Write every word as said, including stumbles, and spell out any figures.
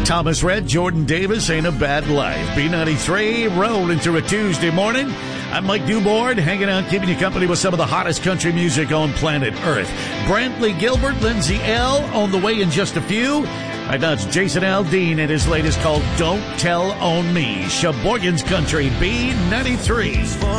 Thomas Rhett, Jordan Davis, Ain't a Bad Life. B ninety-three, rolling through a Tuesday morning. I'm Mike Dubord, hanging out, keeping you company with some of the hottest country music on planet Earth. Brantley Gilbert, Lindsay L. on the way in just a few. Right now it's Jason Aldean and his latest called Don't Tell on Me. Sheboygan's Country, B ninety-three.